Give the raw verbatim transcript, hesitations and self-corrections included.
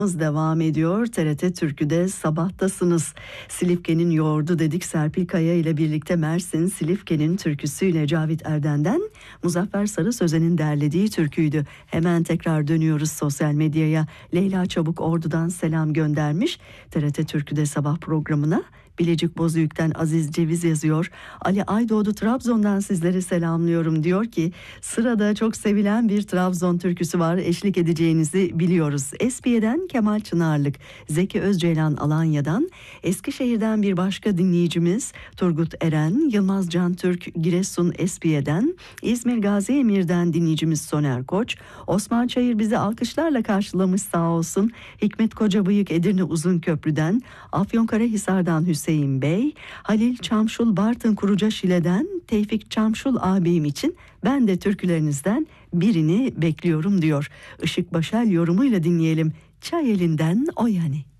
Devam ediyor. T R T Türkü'de sabahtasınız. Silifke'nin yoğurdu dedik. Serpil Kaya ile birlikte Mersin Silifke'nin türküsüyle Cavit Erden'den Muzaffer Sarı Sözen'in derlediği türküydü. Hemen tekrar dönüyoruz sosyal medyaya. Leyla Çabuk Ordu'dan selam göndermiş. T R T Türkü'de sabah programına. Bilecik Bozüyük'ten Aziz Ceviz yazıyor. Ali Aydoğdu Trabzon'dan sizleri selamlıyorum diyor ki sırada çok sevilen bir Trabzon türküsü var. Eşlik edeceğinizi biliyoruz. Espiye'den Kemal Çınarlık, Zeki Özceylan Alanya'dan, Eskişehir'den bir başka dinleyicimiz Turgut Eren, Yılmaz Can Türk Giresun Espiye'den, İzmir Gazi Emir'den dinleyicimiz Soner Koç, Osman Çayır bizi alkışlarla karşılamış sağ olsun. Hikmet Kocabıyık Edirne Uzunköprü'den, Afyonkarahisar'dan Hüseyin Bey, Halil Çamşul Bartın Kuruca Şile'den Tevfik Çamşul ağabeyim için ben de türkülerinizden birini bekliyorum diyor. Işık Başel yorumuyla dinleyelim. Çay elinden o yani.